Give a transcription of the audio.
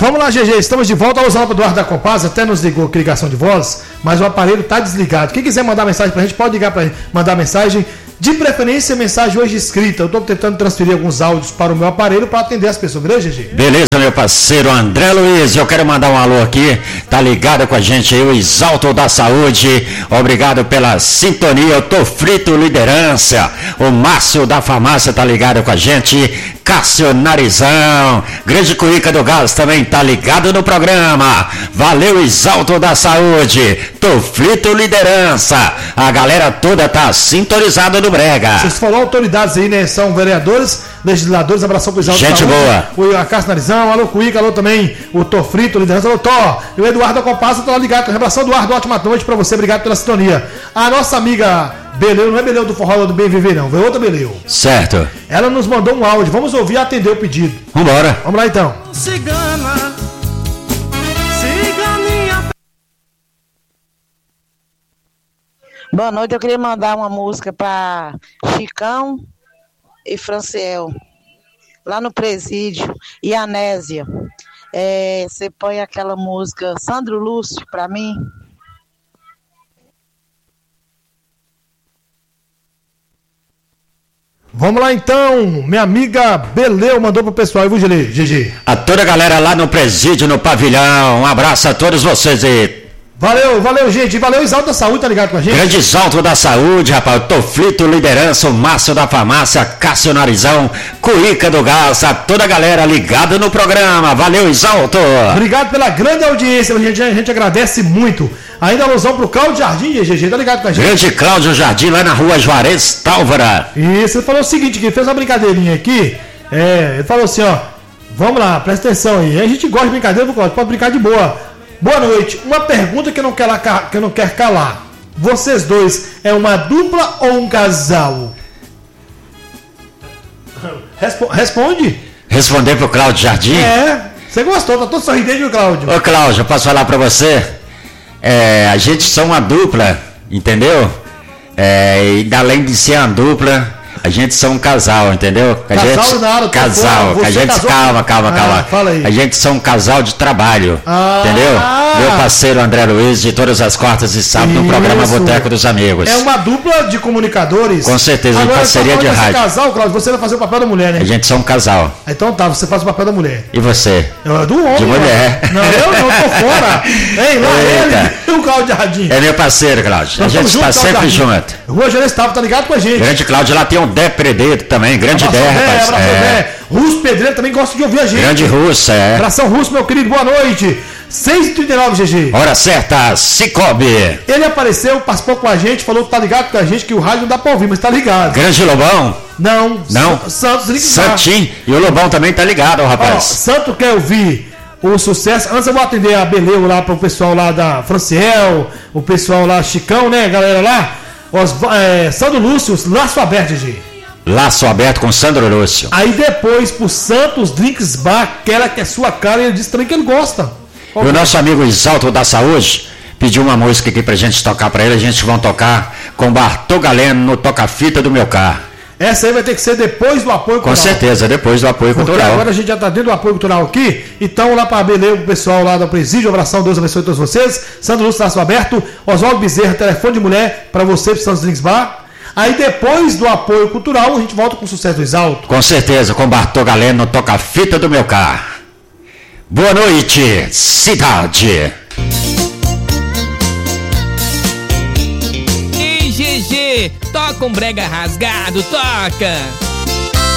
Vamos lá, GG, estamos de volta. O Oswaldo Eduardo da Copasa até nos ligou com ligação de voz, mas o aparelho está desligado. Quem quiser mandar mensagem pra gente, pode ligar para mandar mensagem. De preferência, mensagem hoje escrita. Eu estou tentando transferir alguns áudios para o meu aparelho para atender as pessoas, beleza, GG? Beleza, meu parceiro André Luiz. Eu quero mandar um alô aqui. Tá ligado com a gente aí, o Exalto da Saúde. Obrigado pela sintonia. Eu tô frito liderança. O Márcio da Farmácia tá ligado com a gente. Cássio Narizão. Grande Cuíca do Gás também tá ligado no programa. Valeu, Exalto da Saúde. Tô frito liderança. A galera toda tá sintonizada no Brega. Vocês falaram autoridades aí, né? São vereadores, legisladores, abração pro Exalto. Gente boa. O Cássio Narizão, alô Cuíca, alô também o Tô Frito, liderança, alô Tó. E o Eduardo da Compassa tá ligado. Abração, Eduardo, ótima noite pra você, obrigado pela sintonia. A nossa amiga Beleu, não é Beleu do Forró do Bem Viver não, veio outra Beleu. Certo. Ela nos mandou um áudio, vamos ouvir e atender o pedido. Vambora. Vamos lá então. Cigana. Boa noite, eu queria mandar uma música para Chicão e Franciel, lá no presídio, e Anésia. Você põe aquela música Sandro Lúcio para mim? Vamos lá então, minha amiga Beleu mandou pro pessoal, viu, GG? A toda a galera lá no presídio, no pavilhão, um abraço a todos vocês aí. Valeu, gente. Valeu, Exalto da Saúde, tá ligado com a gente? Grande Exalto da Saúde, rapaz. Toflito Liderança, o Márcio da Farmácia, Cássio Narizão, Cuíca do Gás, a toda a galera ligada no programa. Valeu, Exalto. Obrigado pela grande audiência, a gente agradece muito. Ainda alusão pro Cláudio Jardim, GG, tá ligado com a gente? Grande Cláudio Jardim, lá na rua Juarez Tálvara. Isso, ele falou o seguinte, que ele fez uma brincadeirinha aqui. Ele falou assim, ó. Vamos lá, presta atenção aí. A gente gosta de brincadeira, Cláudio, pode brincar de boa. Boa noite. Uma pergunta que eu não quero calar. Vocês dois é uma dupla ou um casal? Responde. Responder pro Cláudio Jardim? Você gostou, tá todo sorridente, Cláudio. Ô Cláudio, eu posso falar pra você? A gente são uma dupla, entendeu? E além de ser uma dupla, a gente são um casal, entendeu? Casal, a gente, calma. Fala aí. A gente são um casal de trabalho, entendeu? Meu parceiro André Luiz, de todas as quartas e sábados no programa Boteco dos Amigos. É uma dupla de comunicadores. Com certeza, em parceria de rádio. Casal, Cláudio, você vai fazer o papel da mulher, né? A gente são um casal. Então tá, você faz o papel da mulher. E você? Do homem. De mulher. Não, eu não, tô fora. Ei, lá ele e o Cláudio Jardim. É meu parceiro, Cláudio. A gente está sempre junto. Rua Gerês Tava, tá ligado com a gente. Grande Cláudio, lá tem um Dé Predeiro também, grande Dé, rapaz. Russo Pedreiro também gosta de ouvir a gente. Grande Russo, Abração Russo, meu querido, boa noite. 6h39, GG. Hora certa, Cicobi. Ele apareceu, participou com a gente, falou que tá ligado com a gente, que o rádio não dá pra ouvir, mas tá ligado. Grande Lobão? Não. Santos Santinho. E o Lobão também tá ligado, rapaz. Santo quer ouvir o sucesso. Antes eu vou atender a Beleu lá pro pessoal lá da Franciel, o pessoal lá, Chicão, né, galera lá. Sandro Lúcio, Laço Aberto, GG. Laço Aberto com Sandro Lúcio. Aí depois pro Santos Drinks Bar, aquela que é sua cara, e ele disse também que ele gosta. E o nosso amigo Exalto da Saúde pediu uma música aqui pra gente tocar pra ele. A gente vai tocar com Bartô Galeno no Toca-Fita do Meu Carro. Essa aí vai ter que ser depois do apoio cultural. Com certeza, depois do apoio cultural. Porque agora a gente já tá dentro do apoio cultural aqui. Então lá para Belém, o pessoal lá do presídio, abração, Deus abençoe todos vocês. Sandro Lúcio, Laço Aberto, Oswaldo Bezerra, telefone de mulher para você, pro Santos Drinks Bar. Aí depois do apoio cultural, a gente volta com o sucesso do Exalto. Com certeza, com Bartô Galeno no Toca-Fita do Meu Carro. Boa noite, cidade. Ei, GG, toca um brega rasgado, toca.